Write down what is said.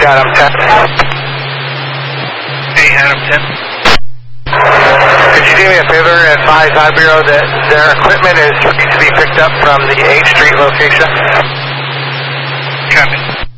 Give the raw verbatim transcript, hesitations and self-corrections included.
Repeat Adam ten. Hey, Adam ten. Could you do me a favor and advise iBureau that their equipment is ready to be picked up from the eighth Street location? Copy.